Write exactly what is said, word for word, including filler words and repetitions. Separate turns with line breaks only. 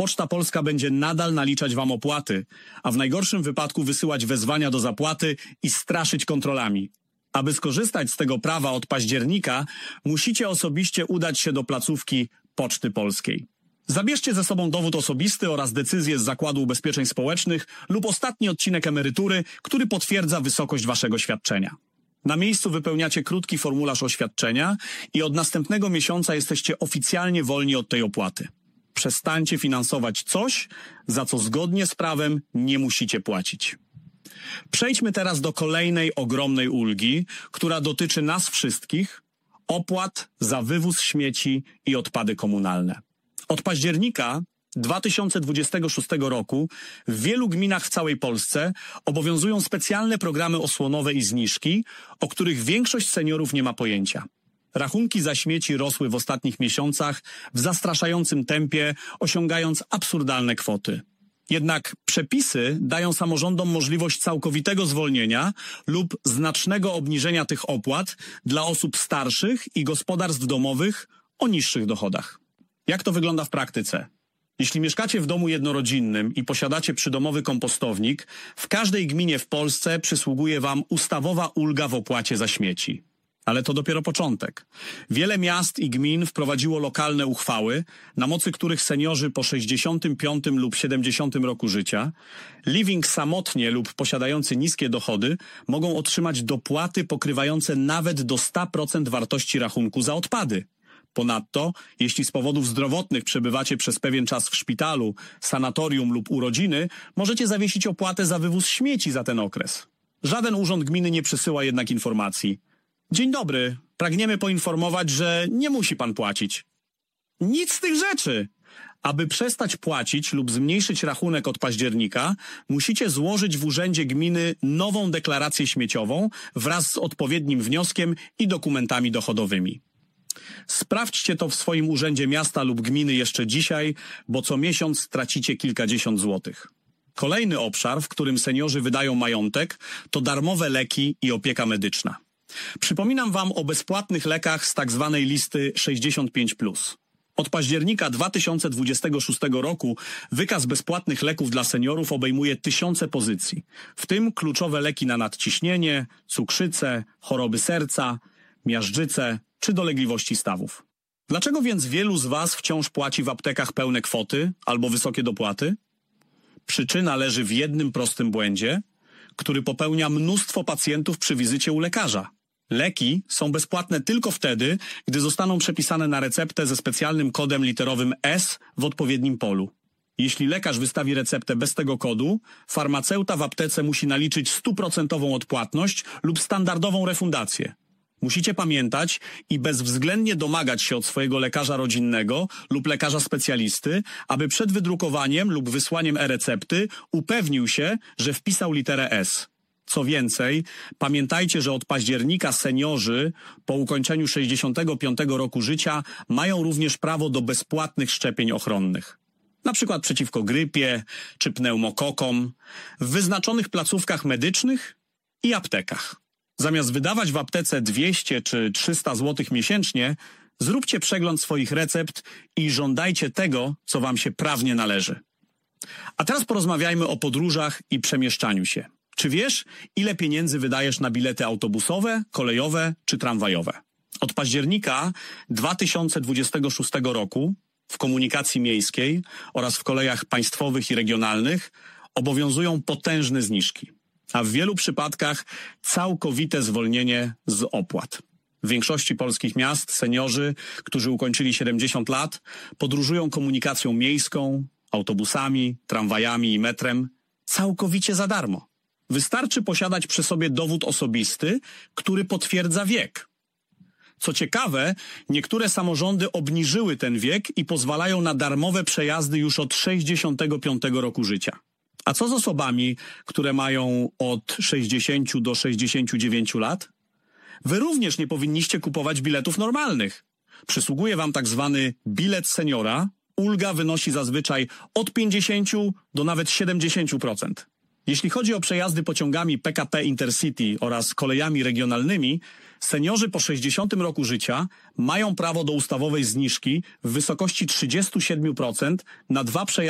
Poczta Polska będzie nadal naliczać wam opłaty, a w najgorszym wypadku wysyłać wezwania do zapłaty i straszyć kontrolami. Aby skorzystać z tego prawa od października, musicie osobiście udać się do placówki Poczty Polskiej. Zabierzcie ze sobą dowód osobisty oraz decyzję z Zakładu Ubezpieczeń Społecznych lub ostatni odcinek emerytury, który potwierdza wysokość waszego świadczenia. Na miejscu wypełniacie krótki formularz oświadczenia i od następnego miesiąca jesteście oficjalnie wolni od tej opłaty. Przestańcie finansować coś, za co zgodnie z prawem nie musicie płacić. Przejdźmy teraz do kolejnej ogromnej ulgi, która dotyczy nas wszystkich – opłat za wywóz śmieci i odpady komunalne. Od października dwa tysiące dwudziestego szóstego roku w wielu gminach w całej Polsce obowiązują specjalne programy osłonowe i zniżki, o których większość seniorów nie ma pojęcia. Rachunki za śmieci rosły w ostatnich miesiącach w zastraszającym tempie, osiągając absurdalne kwoty. Jednak przepisy dają samorządom możliwość całkowitego zwolnienia lub znacznego obniżenia tych opłat dla osób starszych i gospodarstw domowych o niższych dochodach. Jak to wygląda w praktyce? Jeśli mieszkacie w domu jednorodzinnym i posiadacie przydomowy kompostownik, w każdej gminie w Polsce przysługuje wam ustawowa ulga w opłacie za śmieci. Ale to dopiero początek. Wiele miast i gmin wprowadziło lokalne uchwały, na mocy których seniorzy po sześćdziesiątym piątym lub siedemdziesiątym roku życia, living samotnie lub posiadający niskie dochody, mogą otrzymać dopłaty pokrywające nawet do stu procent wartości rachunku za odpady. Ponadto, jeśli z powodów zdrowotnych przebywacie przez pewien czas w szpitalu, sanatorium lub urodziny, możecie zawiesić opłatę za wywóz śmieci za ten okres. Żaden urząd gminy nie przesyła jednak informacji. Dzień dobry, pragniemy poinformować, że nie musi pan płacić. Nic z tych rzeczy! Aby przestać płacić lub zmniejszyć rachunek od października, musicie złożyć w urzędzie gminy nową deklarację śmieciową wraz z odpowiednim wnioskiem i dokumentami dochodowymi. Sprawdźcie to w swoim urzędzie miasta lub gminy jeszcze dzisiaj, bo co miesiąc stracicie kilkadziesiąt złotych. Kolejny obszar, w którym seniorzy wydają majątek, to darmowe leki i opieka medyczna. Przypominam wam o bezpłatnych lekach z tak zwanej listy sześćdziesiąt pięć plus. Od października dwa tysiące dwudziestego szóstego roku wykaz bezpłatnych leków dla seniorów obejmuje tysiące pozycji, w tym kluczowe leki na nadciśnienie, cukrzycę, choroby serca, miażdżycę czy dolegliwości stawów. Dlaczego więc wielu z was wciąż płaci w aptekach pełne kwoty albo wysokie dopłaty? Przyczyna leży w jednym prostym błędzie, który popełnia mnóstwo pacjentów przy wizycie u lekarza. Leki są bezpłatne tylko wtedy, gdy zostaną przepisane na receptę ze specjalnym kodem literowym S w odpowiednim polu. Jeśli lekarz wystawi receptę bez tego kodu, farmaceuta w aptece musi naliczyć stuprocentową odpłatność lub standardową refundację. Musicie pamiętać i bezwzględnie domagać się od swojego lekarza rodzinnego lub lekarza specjalisty, aby przed wydrukowaniem lub wysłaniem e-recepty upewnił się, że wpisał literę S. Co więcej, pamiętajcie, że od października seniorzy po ukończeniu sześćdziesiątego piątego roku życia mają również prawo do bezpłatnych szczepień ochronnych. Na przykład przeciwko grypie czy pneumokokom, w wyznaczonych placówkach medycznych i aptekach. Zamiast wydawać w aptece dwieście czy trzysta złotych miesięcznie, zróbcie przegląd swoich recept i żądajcie tego, co wam się prawnie należy. A teraz porozmawiajmy o podróżach i przemieszczaniu się. Czy wiesz, ile pieniędzy wydajesz na bilety autobusowe, kolejowe czy tramwajowe? Od października dwa tysiące dwudziestego szóstego roku w komunikacji miejskiej oraz w kolejach państwowych i regionalnych obowiązują potężne zniżki, a w wielu przypadkach całkowite zwolnienie z opłat. W większości polskich miast seniorzy, którzy ukończyli siedemdziesiąt lat, podróżują komunikacją miejską, autobusami, tramwajami i metrem całkowicie za darmo. Wystarczy posiadać przy sobie dowód osobisty, który potwierdza wiek. Co ciekawe, niektóre samorządy obniżyły ten wiek i pozwalają na darmowe przejazdy już od sześćdziesiątego piątego roku życia. A co z osobami, które mają od sześćdziesięciu do sześćdziesięciu dziewięciu lat? Wy również nie powinniście kupować biletów normalnych. Przysługuje wam tak zwany bilet seniora. Ulga wynosi zazwyczaj od pięćdziesięciu do nawet siedemdziesięciu procent. Jeśli chodzi o przejazdy pociągami P K P Intercity oraz kolejami regionalnymi, seniorzy po sześćdziesiątym roku życia mają prawo do ustawowej zniżki w wysokości trzydziestu siedmiu procent na dwa przejazdy